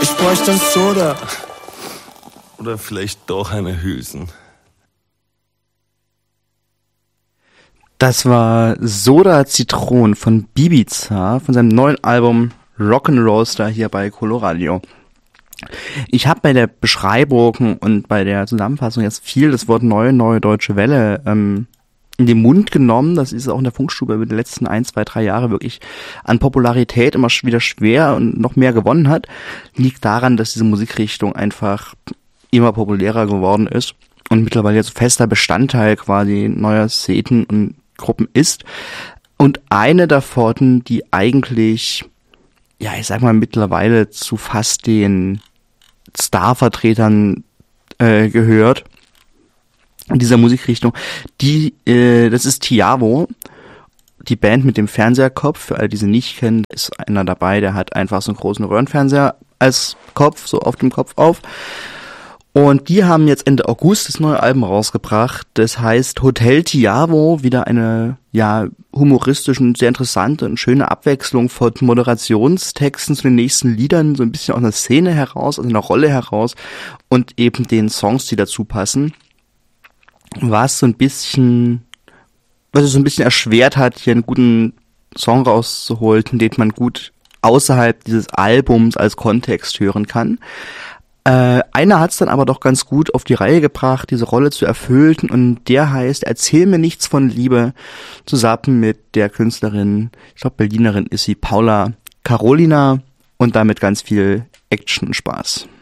Ich bräuchte ein Soda. Oder vielleicht doch eine Hülsen. Das war Soda Zitron von Bibiza von seinem neuen Album Rock'n'Roaster hier bei Coloradio. Ich habe bei der Beschreibung und bei der Zusammenfassung jetzt viel das Wort neue Deutsche Welle in den Mund genommen. Das ist auch in der Funkstube über die letzten 1, 2, 3 Jahre wirklich an Popularität immer wieder schwer und noch mehr gewonnen hat. Liegt daran, dass diese Musikrichtung einfach immer populärer geworden ist und mittlerweile jetzt fester Bestandteil quasi neuer Szenen und Gruppen ist. Und eine davon, die eigentlich, ja, ich sag mal, mittlerweile zu fast den Starvertretern gehört in dieser Musikrichtung, das ist Tiavo, die Band mit dem Fernseherkopf. Für alle, die sie nicht kennen, ist einer dabei, der hat einfach so einen großen Röhrenfernseher als Kopf, so auf dem Kopf auf. Und die haben jetzt Ende August das neue Album rausgebracht. Das heißt Hotel Tiavo, wieder eine, ja, humoristisch und sehr interessante und schöne Abwechslung von Moderationstexten zu den nächsten Liedern, so ein bisschen aus einer Szene heraus, aus einer Rolle heraus und eben den Songs, die dazu passen. Was es so ein bisschen erschwert hat, hier einen guten Song rauszuholen, den man gut außerhalb dieses Albums als Kontext hören kann. Einer hat es dann aber doch ganz gut auf die Reihe gebracht, diese Rolle zu erfüllen, und der heißt Erzähl mir nichts von Liebe, zusammen mit der Künstlerin, ich glaube Berlinerin ist sie, Paula Carolina, und damit ganz viel Action und Spaß.